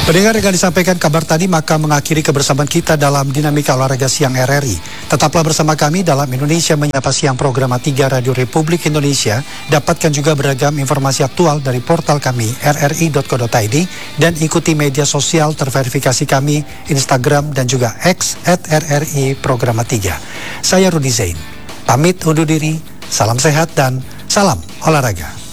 Pendengar, dengan disampaikan kabar tadi maka mengakhiri kebersamaan kita dalam Dinamika Olahraga Siang RRI. Tetaplah bersama kami dalam Indonesia Menyapa Siang program 3 Radio Republik Indonesia. Dapatkan juga beragam informasi aktual dari portal kami rri.co.id dan ikuti media sosial terverifikasi kami Instagram dan juga X @RRI Programa 3. Saya Rudi Zain. Pamit undur diri, salam sehat dan salam olahraga.